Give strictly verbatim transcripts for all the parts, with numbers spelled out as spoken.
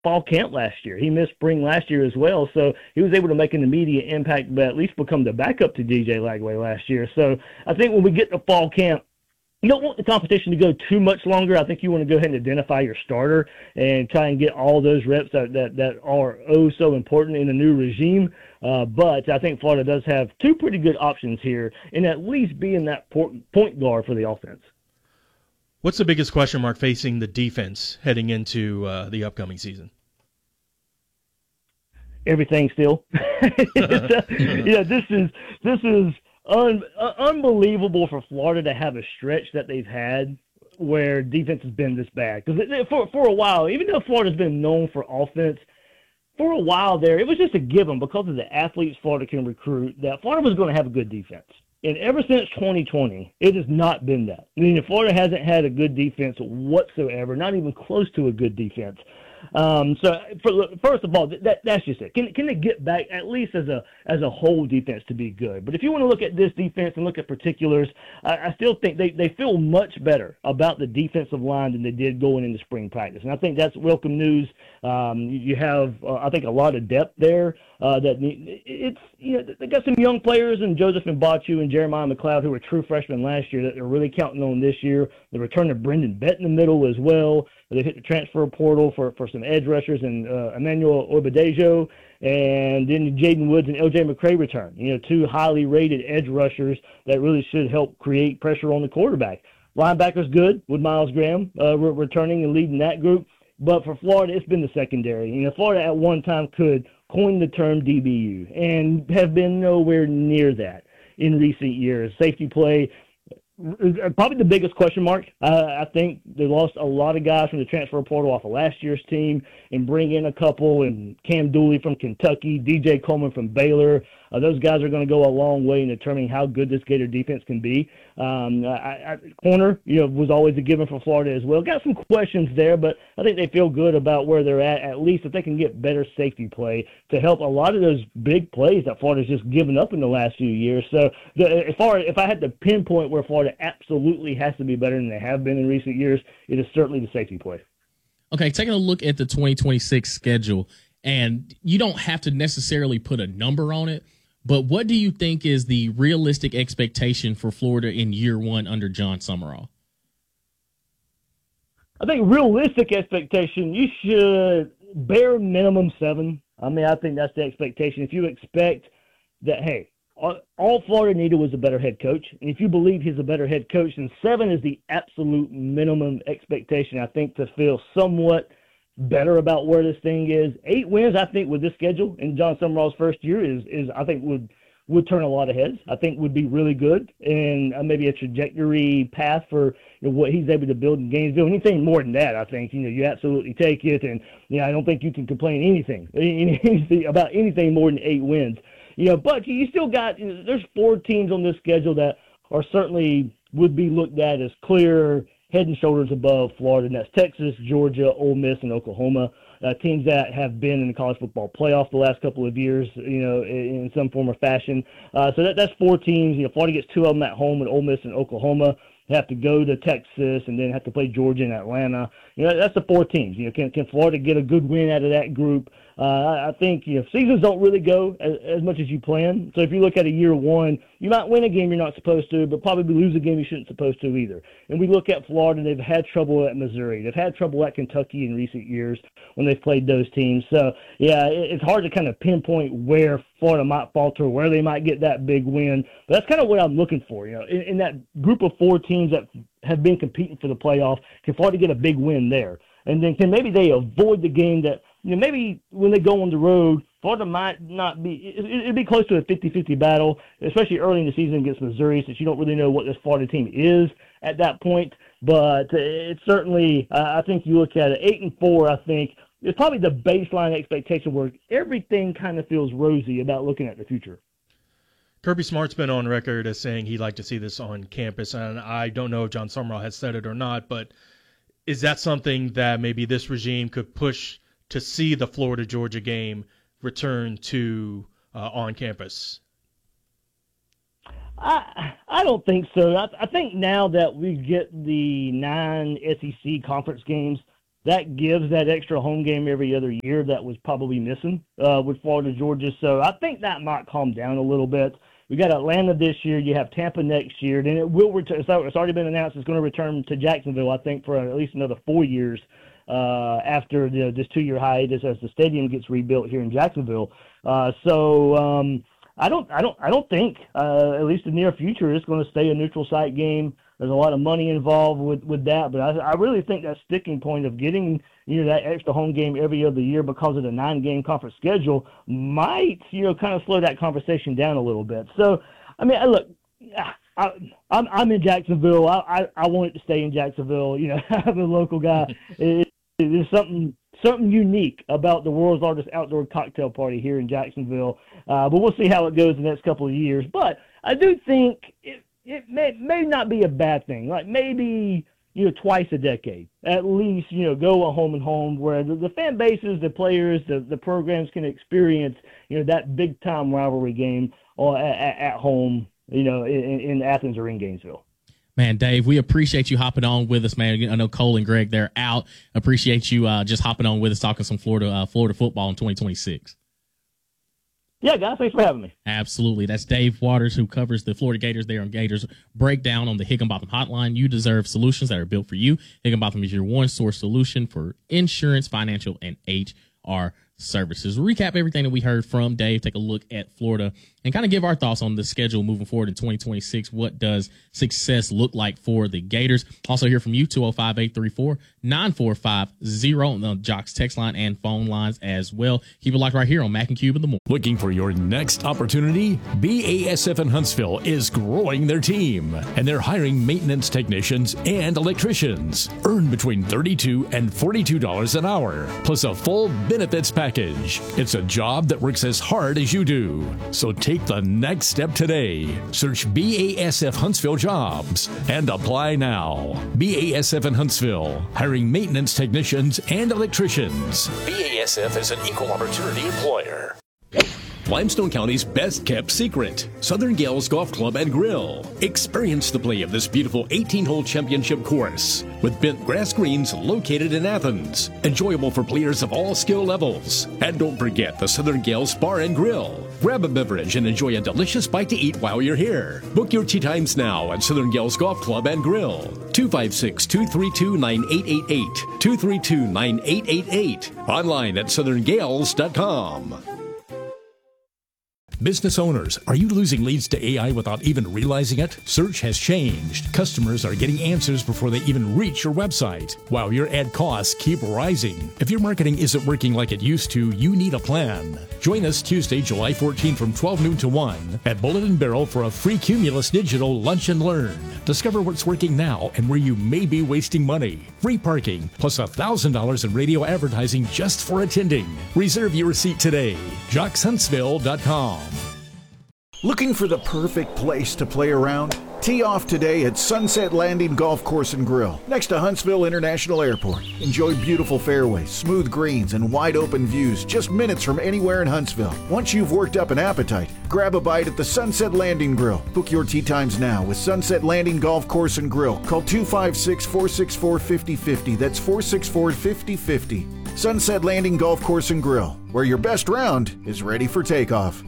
fall camp last year. He missed spring last year as well, so he was able to make an immediate impact, but at least become the backup to D J Lagway last year. So I think when we get to fall camp, you don't want the competition to go too much longer. I think you want to go ahead and identify your starter and try and get all those reps that, that, that are oh so important in a new regime. Uh, but I think Florida does have two pretty good options here, and at least being that point guard for the offense. What's the biggest question mark facing the defense heading into uh, the upcoming season? Everything still. uh, yeah, this is this is un, uh, unbelievable for Florida to have a stretch that they've had where defense has been this bad. Because for for a while, even though Florida's been known for offense, for a while there, it was just a given because of the athletes Florida can recruit that Florida was going to have a good defense. And ever since twenty twenty, it has not been that. I mean, Florida hasn't had a good defense whatsoever, not even close to a good defense. Um, so, for, first of all, that, that's just it. Can, can they get back at least as a as a whole defense to be good? But if you want to look at this defense and look at particulars, I, I still think they, they feel much better about the defensive line than they did going into spring practice. And I think that's welcome news. Um, you, you have, uh, I think, a lot of depth there. Uh, that it's you know they got some young players in Joseph Mbachu and Jeremiah McLeod who were true freshmen last year that they're really counting on this year. The return of Brendan Bett in the middle as well. They hit the transfer portal for, for some edge rushers and uh, Emmanuel Obadejo, and then Jaden Woods and L J McCray return. You know, two highly rated edge rushers that really should help create pressure on the quarterback. Linebackers good with Miles Graham uh, re- returning and leading that group. But for Florida, it's been the secondary. You know, Florida at one time could coin the term D B U and have been nowhere near that in recent years. Safety play, probably the biggest question mark. Uh, I think they lost a lot of guys from the transfer portal off of last year's team and bring in a couple, and Cam Dooley from Kentucky, D J Coleman from Baylor. Uh, those guys are going to go a long way in determining how good this Gator defense can be. Um, I, I, corner, you know, was always a given for Florida as well. Got some questions there, but I think they feel good about where they're at, at least if they can get better safety play to help a lot of those big plays that Florida's just given up in the last few years. So the, as far as if I had to pinpoint where Florida absolutely has to be better than they have been in recent years, it is certainly the safety play. Okay, taking a look at the twenty twenty-six schedule, and you don't have to necessarily put a number on it, but what do you think is the realistic expectation for Florida in year one under John Summerall? I think realistic expectation, you should bare minimum seven. I mean, I think that's the expectation. If you expect that, hey, all Florida needed was a better head coach, and if you believe he's a better head coach, then seven is the absolute minimum expectation, I think, to feel somewhat better about where this thing is. Eight wins, I think, with this schedule in John Summerall's first year is, is I think, would would turn a lot of heads. I think would be really good and uh, maybe a trajectory path for you know, what he's able to build in Gainesville. Anything more than that, I think, you know, you absolutely take it. And, you know, I don't think you can complain anything, anything about anything more than eight wins. You know, but you still got, you know, there's four teams on this schedule that are certainly would be looked at as clear head and shoulders above Florida, and that's Texas, Georgia, Ole Miss, and Oklahoma. Uh, teams that have been in the college football playoff the last couple of years, you know, in, in some form or fashion. Uh, so that, that's four teams. You know, Florida gets two of them at home with Ole Miss and Oklahoma. They have to go to Texas and then have to play Georgia and Atlanta. You know, that's the four teams. You know, can can Florida get a good win out of that group? Uh, I, I think you know seasons don't really go as, as much as you plan. So if you look at a year one, you might win a game you're not supposed to, but probably lose a game you shouldn't supposed to either. And we look at Florida; they've had trouble at Missouri, they've had trouble at Kentucky in recent years when they've played those teams. So yeah, it, it's hard to kind of pinpoint where Florida might falter, where they might get that big win. But that's kind of what I'm looking for. You know, in, in that group of four teams that have been competing for the playoff, can Florida get a big win there? And then can maybe they avoid the game that, you know, maybe when they go on the road, Florida might not be, it, it'd be close to a fifty-fifty battle, especially early in the season against Missouri, since you don't really know what this Florida team is at that point. But it's certainly, uh, I think you look at it, eight and four, I think, it's probably the baseline expectation where everything kind of feels rosy about looking at the future. Kirby Smart's been on record as saying he'd like to see this on campus, and I don't know if John Summerall has said it or not, but is that something that maybe this regime could push to see the Florida-Georgia game return to uh, on campus? I I don't think so. I, I think now that we get the nine S E C conference games, that gives that extra home game every other year that was probably missing uh, with Florida, Georgia. So I think that might calm down a little bit. We got Atlanta this year. You have Tampa next year. Then it will return. So it's already been announced it's going to return to Jacksonville, I think, for at least another four years uh, after the, this two-year hiatus as the stadium gets rebuilt here in Jacksonville. Uh, so um, I don't, I don't, I don't think, uh, at least in the near future, it's going to stay a neutral site game. There's a lot of money involved with, with that, but I, I really think that sticking point of getting, you know, that extra home game every other year because of the nine-game conference schedule might, you know, kind of slow that conversation down a little bit. So, I mean, look, I, I'm, I'm in Jacksonville. I, I, I want it to stay in Jacksonville. You know, I'm a local guy. It, there's something something unique about the world's largest outdoor cocktail party here in Jacksonville, uh, but we'll see how it goes in the next couple of years. But I do think it, it may, may not be a bad thing. Like maybe, you know, twice a decade, at least, you know, go a home and home where the, the fan bases, the players, the, the programs can experience, you know, that big time rivalry game or at, at home, you know, in, in Athens or in Gainesville. Man, Dave, we appreciate you hopping on with us, man. I know Cole and Greg, they're out. Appreciate you uh, just hopping on with us, talking some Florida uh, Florida football in twenty twenty-six. Yeah, guys, thanks for having me. Absolutely. That's Dave Waters, who covers the Florida Gators there on Gators Breakdown on the Higginbotham Hotline. You deserve solutions that are built for you. Higginbotham is your one-source solution for insurance, financial, and H R services. Recap everything that we heard from Dave, take a look at Florida, and kind of give our thoughts on the schedule moving forward in twenty twenty-six. What does success look like for the Gators? Also hear from you, two oh five, eight three four, nine four five zero on the Jocks text line and phone lines as well. Keep it locked right here on Mac and Cube in the morning. Looking for your next opportunity? B A S F in Huntsville is growing their team, and they're hiring maintenance technicians and electricians. Earn between thirty-two dollars and forty-two dollars an hour, plus a full benefits package. It's a job that works as hard as you do. So take the next step today. Search B A S F Huntsville Jobs and apply now. B A S F in Huntsville, hiring maintenance technicians and electricians. B A S F is an equal opportunity employer. Limestone County's best-kept secret, Southern Gales Golf Club and Grill. Experience the play of this beautiful eighteen-hole championship course with bent grass greens located in Athens. Enjoyable for players of all skill levels. And don't forget the Southern Gales Bar and Grill. Grab a beverage and enjoy a delicious bite to eat while you're here. Book your tee times now at Southern Gales Golf Club and Grill. two five six, two three two, nine eight eight eight. two three two, nine eight eight eight. Online at southern gales dot com. Business owners, are you losing leads to A I without even realizing it? Search has changed. Customers are getting answers before they even reach your website, while your ad costs keep rising. If your marketing isn't working like it used to, you need a plan. Join us Tuesday, July fourteenth from twelve noon to one at Bullet and Barrel for a free Cumulus Digital Lunch and Learn. Discover what's working now and where you may be wasting money. Free parking, plus one thousand dollars in radio advertising just for attending. Reserve your seat today. jocks huntsville dot com. Looking for the perfect place to play around? Tee off today at Sunset Landing Golf Course and Grill, next to Huntsville International Airport. Enjoy beautiful fairways, smooth greens, and wide open views just minutes from anywhere in Huntsville. Once you've worked up an appetite, grab a bite at the Sunset Landing Grill. Book your tee times now with Sunset Landing Golf Course and Grill. Call two five six, four six four, five oh five oh. That's four six four, five oh five oh. Sunset Landing Golf Course and Grill, where your best round is ready for takeoff.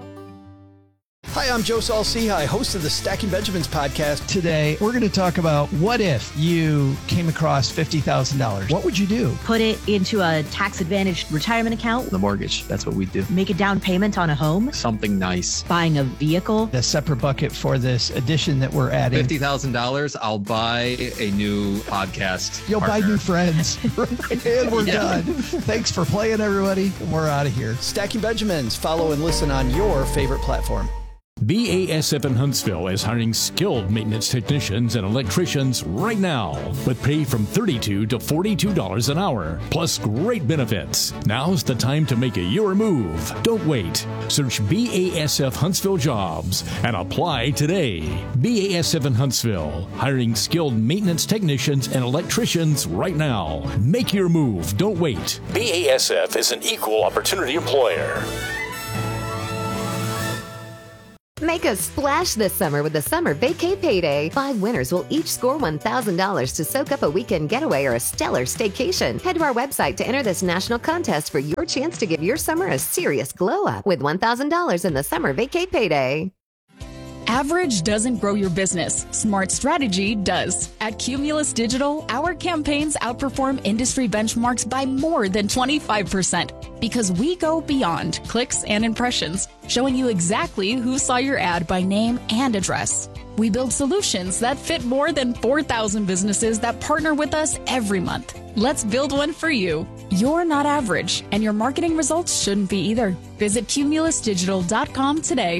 Hi, I'm Joe Saul-Sehy, host of the Stacking Benjamins podcast. Today, we're going to talk about what if you came across fifty thousand dollars? What would you do? Put it into a tax-advantaged retirement account. The mortgage, that's what we do. Make a down payment on a home. Something nice. Buying a vehicle. A separate bucket for this addition that we're adding. fifty thousand dollars, I'll buy a new podcast You'll partner. buy new friends. And we're yeah. done. Thanks for playing, everybody. We're out of here. Stacking Benjamins. Follow and listen on your favorite platform. B A S F in Huntsville is hiring skilled maintenance technicians and electricians right now with pay from thirty-two dollars to forty-two dollars an hour, plus great benefits. Now's the time to make a your move. Don't wait. Search B A S F Huntsville Jobs and apply today. B A S F in Huntsville, hiring skilled maintenance technicians and electricians right now. Make your move. Don't wait. B A S F is an equal opportunity employer. Make a splash this summer with the Summer Vacay Payday. Five winners will each score one thousand dollars to soak up a weekend getaway or a stellar staycation. Head to our website to enter this national contest for your chance to give your summer a serious glow up with one thousand dollars in the Summer Vacay Payday. Average doesn't grow your business. Smart strategy does. At Cumulus Digital, our campaigns outperform industry benchmarks by more than twenty-five percent because we go beyond clicks and impressions, showing you exactly who saw your ad by name and address. We build solutions that fit more than four thousand businesses that partner with us every month. Let's build one for you. You're not average, and your marketing results shouldn't be either. Visit cumulus digital dot com today.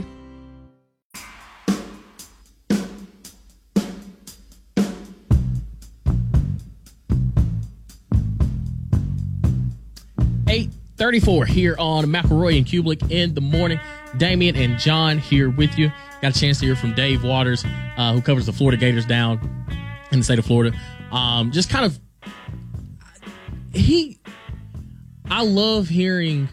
eight thirty-four here on McElroy and Kublik in the morning. Damian and John here with you. Got a chance to hear from Dave Waters, uh, who covers the Florida Gators down in the state of Florida. Um, just kind of, he, I love hearing,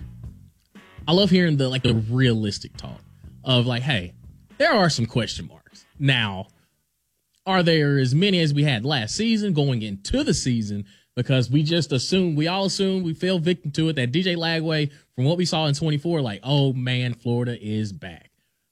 I love hearing the like the realistic talk of like, hey, there are some question marks. Now, are there as many as we had last season going into the season? Because we just assume, we all assume, we fell victim to it, that D J Lagway, from what we saw in twenty-four, like, oh, man, Florida is back.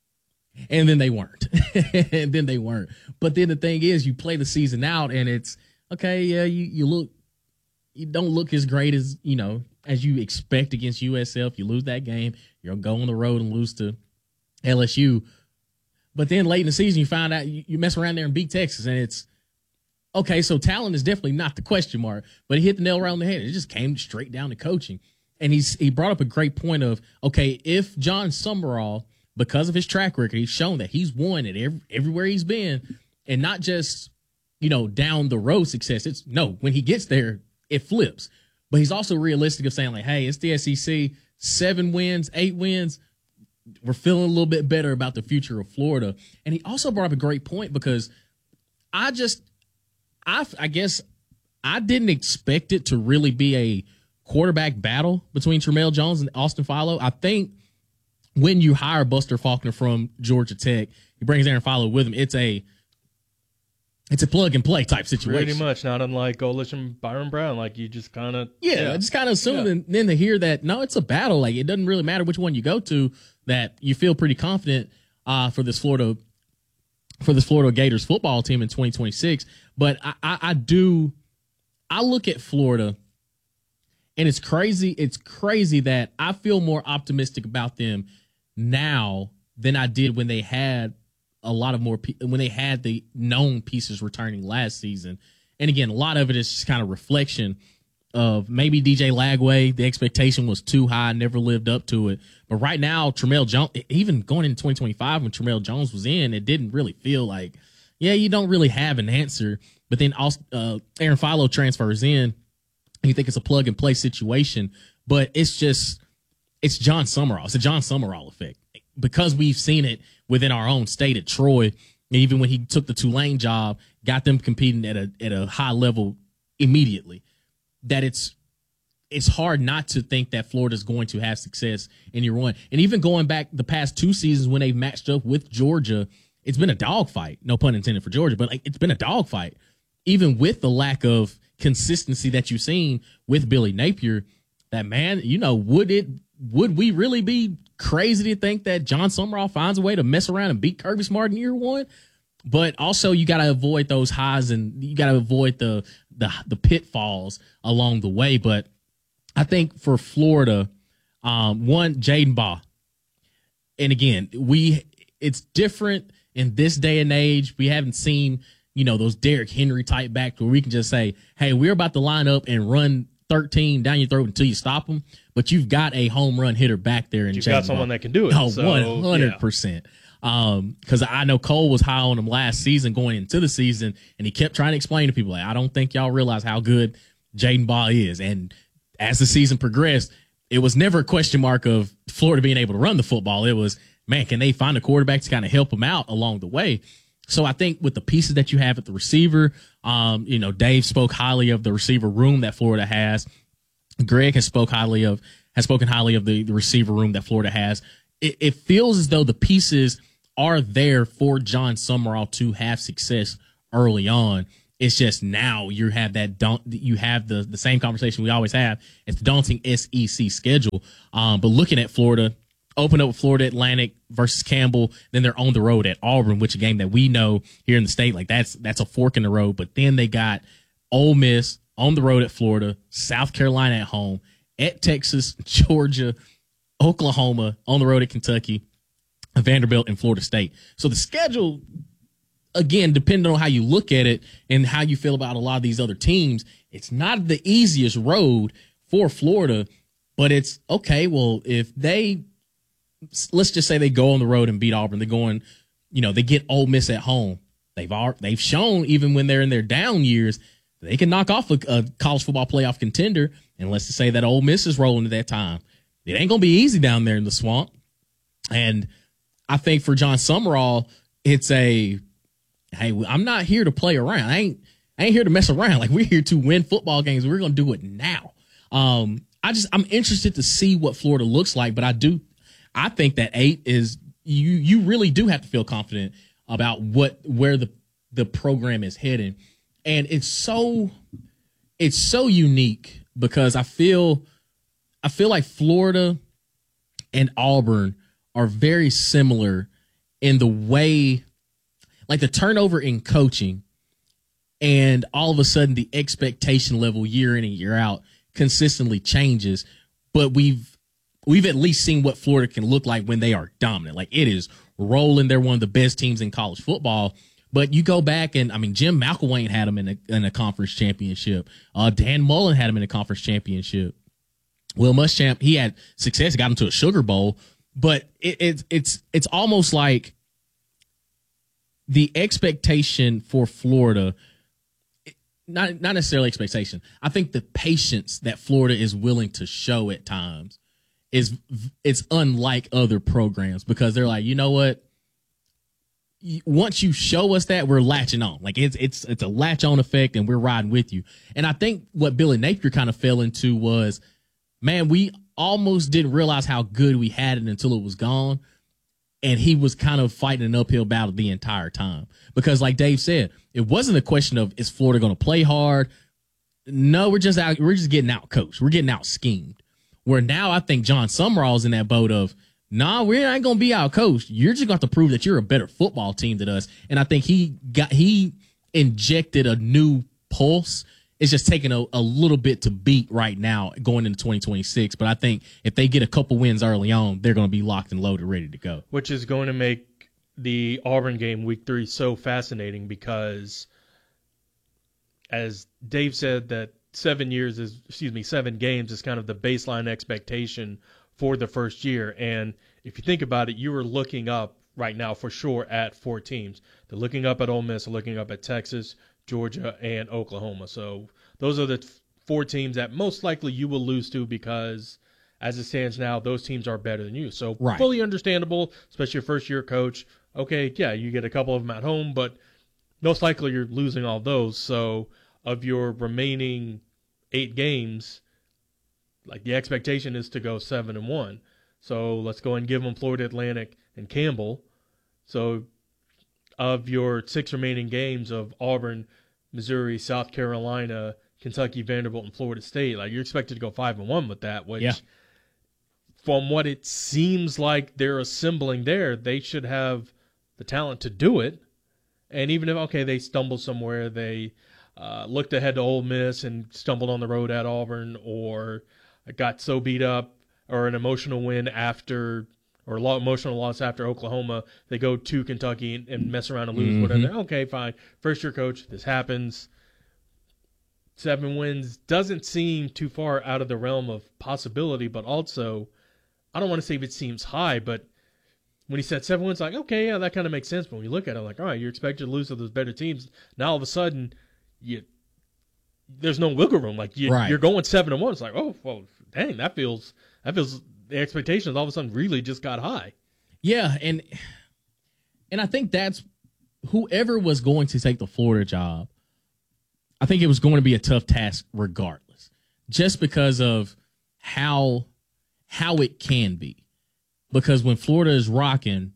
And then they weren't. and then they weren't. But then the thing is, you play the season out, and it's, okay, yeah, you, you look, you don't look as great as, you know, as you expect against U S F. You lose that game. You'll go on the road and lose to L S U. But then late in the season, you find out, you, you mess around there and beat Texas, and it's, okay, so talent is definitely not the question mark, but he hit the nail right on the head. It just came straight down to coaching. And he's he brought up a great point of, okay, if John Summerall, because of his track record, he's shown that he's won it every, everywhere he's been, and not just, you know, down the road success. It's no, when he gets there, it flips. But he's also realistic of saying like, hey, it's the S E C, seven wins, eight wins. We're feeling a little bit better about the future of Florida. And he also brought up a great point because I just, I, I guess I didn't expect it to really be a quarterback battle between Tramel Jones and Austin Philo. I think when you hire Buster Faulkner from Georgia Tech, he brings Aaron Philo with him. It's a it's a plug and play type situation. Pretty much, not unlike Golich and Byron Brown. Like you just kind of yeah, yeah, I just kind of assume yeah. and then to hear that no, it's a battle. Like it doesn't really matter which one you go to. That you feel pretty confident uh, for this Florida. for this Florida Gators football team in twenty twenty-six. But I, I, I do, I look at Florida, and it's crazy. It's crazy that I feel more optimistic about them now than I did when they had a lot of more, when they had the known pieces returning last season. And again, a lot of it is just kind of reflection of maybe D J Lagway. The expectation was too high, never lived up to it. But right now, Tramel Jones, even going into twenty twenty-five when Tramel Jones was in, it didn't really feel like, yeah, you don't really have an answer. But then also, uh, Aaron Philo transfers in, and you think it's a plug and play situation. But it's just, it's John Summerall. It's a John Summerall effect because we've seen it within our own state at Troy. And even when he took the Tulane job, got them competing at a at a high level immediately. That it's it's hard not to think that Florida's going to have success in year one. And even going back the past two seasons when they've matched up with Georgia, it's been a dogfight. No pun intended for Georgia, but like it's been a dogfight. Even with the lack of consistency that you've seen with Billy Napier, that man, you know, would it would we really be crazy to think that John Summerall finds a way to mess around and beat Kirby Smart in year one? But also you got to avoid those highs and you got to avoid the, the the pitfalls along the way. But I think for Florida, um, one, Jaden Baugh. And again, we it's different in this day and age. We haven't seen, you know, those Derrick Henry type backs where we can just say, hey, we're about to line up and run thirteen down your throat until you stop them. But you've got a home run hitter back there. And you've got someone that can do it. Oh, so, one hundred percent. Yeah. Um, cause I know Cole was high on him last season going into the season, and he kept trying to explain to people, like, I don't think y'all realize how good Jaden Baugh is. And as the season progressed, it was never a question mark of Florida being able to run the football. It was, man, can they find a quarterback to kind of help them out along the way? So I think with the pieces that you have at the receiver, um, you know, Dave spoke highly of the receiver room that Florida has. Greg has spoke highly of, has spoken highly of the, the receiver room that Florida has. It, it feels as though the pieces are there for John Summerall to have success early on. It's just now you have that daunt, you have the the same conversation we always have. It's the daunting S E C schedule. Um, but looking at Florida, open up with Florida Atlantic versus Campbell, then they're on the road at Auburn, which is a game that we know here in the state, like that's that's a fork in the road. But then they got Ole Miss on the road at Florida, South Carolina at home, at Texas, Georgia, Oklahoma, on the road at Kentucky, Vanderbilt, and Florida State. So the schedule, again, depending on how you look at it and how you feel about a lot of these other teams, it's not the easiest road for Florida, but it's okay. Well, if they, let's just say they go on the road and beat Auburn, they're going, you know, they get Ole Miss at home. They've all, they've shown even when they're in their down years, they can knock off a, a college football playoff contender. And let's just say that Ole Miss is rolling at that time. It ain't going to be easy down there in the swamp. And I think for John Summerall, it's a, hey, I'm not here to play around. I ain't, I ain't here to mess around. Like, we're here to win football games. We're going to do it now. Um, I just, I'm interested to see what Florida looks like, but I do, I think that eight is, you, you really do have to feel confident about what, where the, the program is heading. And it's so, it's so unique because I feel, I feel like Florida and Auburn are very similar in the way, like the turnover in coaching, and all of a sudden the expectation level year in and year out consistently changes. But we've we've at least seen what Florida can look like when they are dominant. Like, it is rolling. They're one of the best teams in college football. But you go back and, I mean, Jim McElwain had them in a, in a conference championship. Uh, Dan Mullen had them in a conference championship. Will Muschamp, he had success, got him to a Sugar Bowl. But it, it, it's it's almost like the expectation for Florida, not not necessarily expectation. I think the patience that Florida is willing to show at times is it's unlike other programs, because they're like, you know what? Once you show us that, we're latching on. Like, it's it's it's a latch on effect, and we're riding with you. And I think what Billy Napier kind of fell into was, man, we almost didn't realize how good we had it until it was gone. And he was kind of fighting an uphill battle the entire time. Because like Dave said, it wasn't a question of, is Florida going to play hard? No, we're just out, we're just getting out coached. We're getting out schemed. Where now I think John Summerall's in that boat of, nah, we ain't going to be out coached. You're just going to have to prove that you're a better football team than us. And I think he got, he injected a new pulse. It's just taking a, a little bit to beat right now going into twenty twenty-six. But I think if they get a couple wins early on, they're going to be locked and loaded, ready to go. Which is going to make the Auburn game week three so fascinating because, as Dave said, that seven years is, excuse me, seven games is kind of the baseline expectation for the first year. And if you think about it, you are looking up right now for sure at four teams. They're looking up at Ole Miss, they're looking up at Texas, Georgia, and Oklahoma. So those are the four teams that most likely you will lose to because, as it stands now, those teams are better than you. So right. Fully understandable, especially your first-year coach. Okay, yeah, you get a couple of them at home, but most likely you're losing all those. So of your remaining eight games, like the expectation is to go seven and one. So let's go and give them Florida Atlantic and Campbell. So of your six remaining games of Auburn, Missouri, South Carolina, Kentucky, Vanderbilt, and Florida State, like you're expected to go five and one with that, which yeah. from what it seems like they're assembling there, they should have the talent to do it. And even if, okay, they stumbled somewhere, they uh, looked ahead to Ole Miss and stumbled on the road at Auburn, or got so beat up, or an emotional win after, or a emotional loss after Oklahoma, they go to Kentucky and, and mess around and lose, mm-hmm. whatever. Okay, fine. First year coach, this happens. Seven wins doesn't seem too far out of the realm of possibility, but also, I don't want to say if it seems high, but when he said seven wins, like, okay, yeah, that kind of makes sense. But when you look at it, like, all right, you're expected to lose to those better teams. Now all of a sudden, you there's no wiggle room. Like you, right. you're going seven and one. It's like, oh, well, dang, that feels that feels the expectations all of a sudden really just got high. Yeah, and and I think that's whoever was going to take the Florida job. I think it was going to be a tough task regardless, just because of how how it can be. Because when Florida is rocking,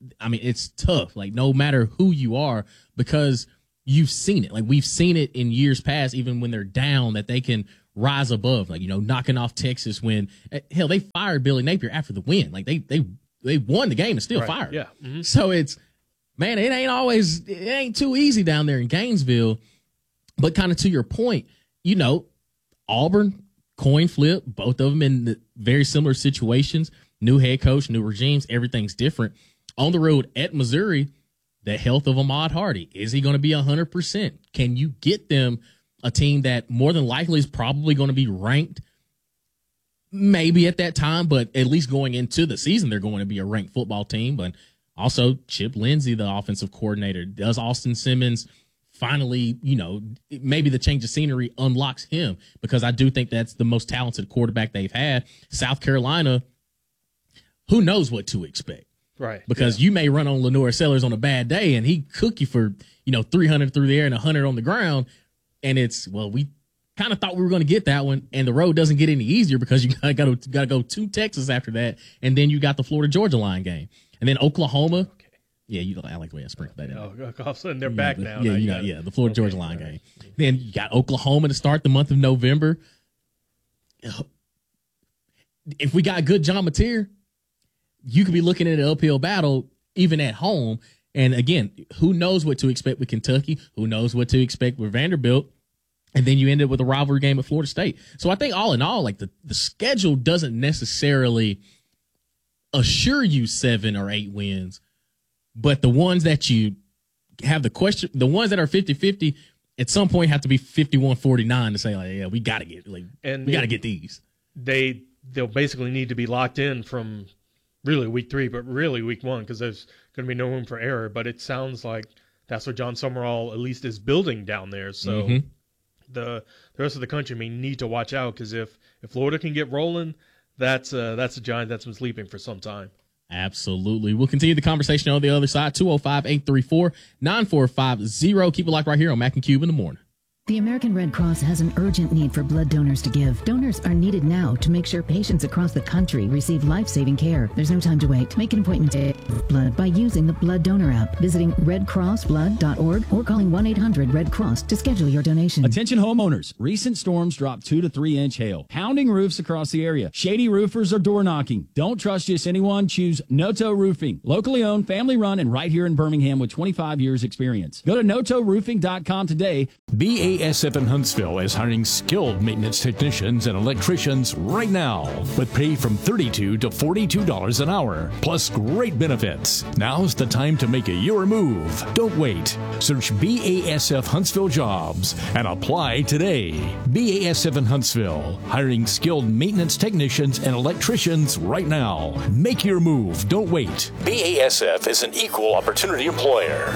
I mean, it's tough, like no matter who you are, because you've seen it. Like we've seen it in years past, even when they're down, that they can rise above, like, you know, knocking off Texas when, hell, they fired Billy Napier after the win. Like they, they, they won the game and still right. fired. Yeah. Mm-hmm. So it's, man, it ain't always, it ain't too easy down there in Gainesville. But kind of to your point, you know, Auburn, coin flip, both of them in the very similar situations, new head coach, new regimes, everything's different. On the road at Missouri, the health of Ahmad Hardy, is he going to be one hundred percent? Can you get them a team that more than likely is probably going to be ranked maybe at that time, but at least going into the season, they're going to be a ranked football team. But also Chip Lindsey, the offensive coordinator, does Austin Simmons finally, you know, maybe the change of scenery unlocks him, because I do think that's the most talented quarterback they've had. South Carolina, who knows what to expect? Right. Because yeah. you may run on Lenore Sellers on a bad day and he cook you for, you know, three hundred through the air and one hundred on the ground. And it's, well, we kind of thought we were going to get that one, and the road doesn't get any easier because you got to got to go to Texas after that, and then you got the Florida Georgia line game, and then Oklahoma. Okay. Yeah, you don't. I like the way I sprinkled that in. Oh, all of a sudden they're back yeah, now. Yeah, now you you got, got, yeah, the Florida okay, Georgia line right. game. Then you got Oklahoma to start the month of November. If we got good John Mateer, you could be looking at an uphill battle even at home. And again, who knows what to expect with Kentucky? Who knows what to expect with Vanderbilt? And then you end up with a rivalry game at Florida State. So I think all in all, like the, the schedule doesn't necessarily assure you seven or eight wins, but the ones that you have the question, the ones that are fifty-fifty at some point have to be fifty-one forty-nine to say, like, yeah, we got to get, like, and we got to get these. They, they'll basically need to be locked in from really week three, but really week one, because there's going to be no room for error. But it sounds like that's what John Summerall at least is building down there. So mm-hmm. the the rest of the country may need to watch out, because if, if Florida can get rolling, that's uh, that's a giant that's been sleeping for some time. Absolutely. We'll continue the conversation on the other side. two oh five, eight three four, nine four five zero. Keep it locked right here on Mac and Cube in the morning. The American Red Cross has an urgent need for blood donors to give. Donors are needed now to make sure patients across the country receive life-saving care. There's no time to wait. Make an appointment to give blood by using the Blood Donor app, visiting red cross blood dot org, or calling one eight hundred red cross to schedule your donation. Attention homeowners. Recent storms dropped two to three inch hail, pounding roofs across the area. Shady roofers are door knocking. Don't trust just anyone. Choose Noto Roofing. Locally owned, family run, and right here in Birmingham with twenty-five years experience. Go to noto roofing dot com today. B A S F in Huntsville is hiring skilled maintenance technicians and electricians right now, with pay from thirty-two to forty-two dollars an hour, plus great benefits. Now's the time to make a your move. Don't wait. Search B A S F Huntsville Jobs and apply today. B A S F in Huntsville, hiring skilled maintenance technicians and electricians right now. Make your move. Don't wait. B A S F is an equal opportunity employer.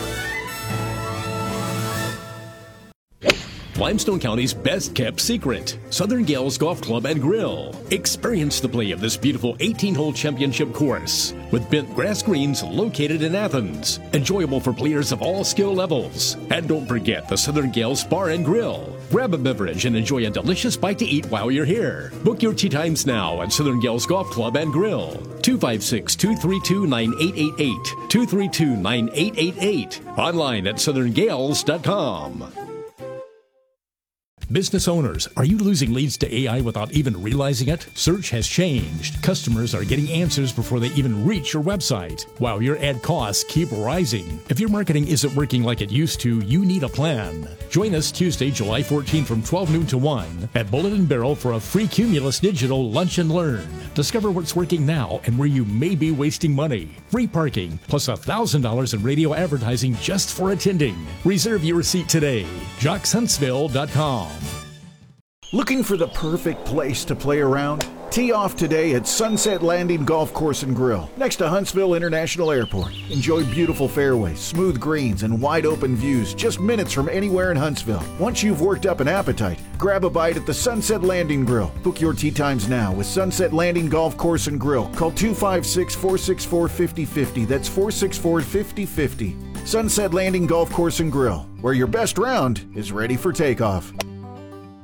Limestone County's best-kept secret, Southern Gales Golf Club and Grill. Experience the play of this beautiful eighteen-hole championship course with bent grass greens located in Athens. Enjoyable for players of all skill levels. And don't forget the Southern Gales Bar and Grill. Grab a beverage and enjoy a delicious bite to eat while you're here. Book your tee times now at Southern Gales Golf Club and Grill. two five six, two three two, nine eight eight eight. two three two, nine eight eight eight. Online at southern gales dot com. Business owners, are you losing leads to A I without even realizing it? Search has changed. Customers are getting answers before they even reach your website, while your ad costs keep rising. If your marketing isn't working like it used to, you need a plan. Join us Tuesday, July fourteenth from twelve noon to one at Bullet and Barrel for a free Cumulus Digital Lunch and Learn. Discover what's working now and where you may be wasting money. Free parking, plus one thousand dollars in radio advertising just for attending. Reserve your seat today. jocks huntsville dot com. Looking for the perfect place to play around? Tee off today at Sunset Landing Golf Course and Grill, next to Huntsville International Airport. Enjoy beautiful fairways, smooth greens, and wide open views just minutes from anywhere in Huntsville. Once you've worked up an appetite, grab a bite at the Sunset Landing Grill. Book your tee times now with Sunset Landing Golf Course and Grill. Call two five six, four six four, five oh five oh. That's four six four, five oh five oh. Sunset Landing Golf Course and Grill, where your best round is ready for takeoff.